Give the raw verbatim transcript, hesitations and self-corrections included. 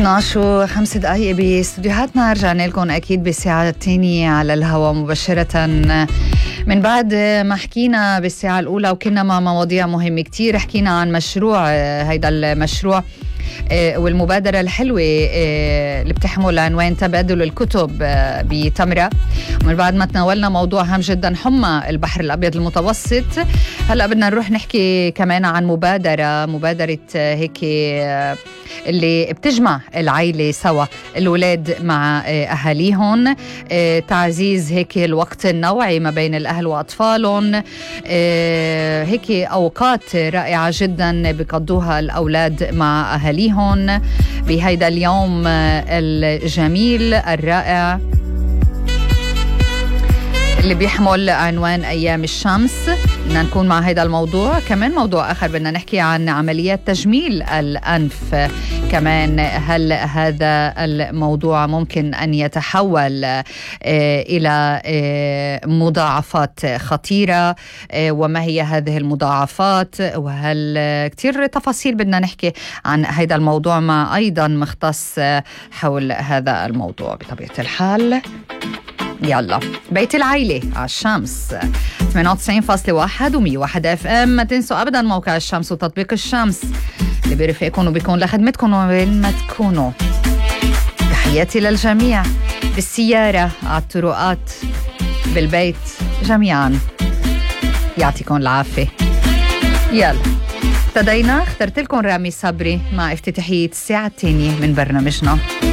اثنعش وخمس دقائق باستوديوهاتنا. رجعنا لكم أكيد بالساعة الثانية على الهواء مباشرة من بعد ما حكينا بالساعة الأولى وكنا مع مواضيع مهمة كتير. حكينا عن مشروع هيدا المشروع والمبادرة الحلوة اللي بتحمل عنوان تبادل الكتب بتمرة. ومن بعد ما تناولنا موضوع هام جدا حمى البحر الأبيض المتوسط، هلأ بدنا نروح نحكي كمان عن مبادرة مبادرة هيك اللي بتجمع العائلة سوا، الولاد مع أهاليهم، تعزيز هيك الوقت النوعي ما بين الأهل وأطفالهم. هيك أوقات رائعة جدا بيقضوها الأولاد مع أهاليهم بهيدا اليوم الجميل الرائع اللي بيحمل عنوان أيام الشمس. بدنا نكون مع هذا الموضوع. كمان موضوع آخر بدنا نحكي عن عمليات تجميل الأنف كمان. هل هذا الموضوع ممكن أن يتحول إلى مضاعفات خطيرة؟ وما هي هذه المضاعفات؟ وهل كتير تفاصيل بدنا نحكي عن هذا الموضوع مع أيضا مختص حول هذا الموضوع بطبيعة الحال. يلا بيت العيلة على الشمس ثمانية وتسعين فاصلة واحد ومية وواحد اف ام. ما تنسوا ابدا موقع الشمس وتطبيق الشمس اللي بيرفقكم وبيكون لخدمتكم وين ما تكونوا. تحياتي للجميع بالسيارة، على الطرقات، بالبيت، جميعا يعطيكم العافية. يلا ابتدينا. اخترت لكم رامي صبري مع افتتاحية الساعة الثانية من برنامجنا.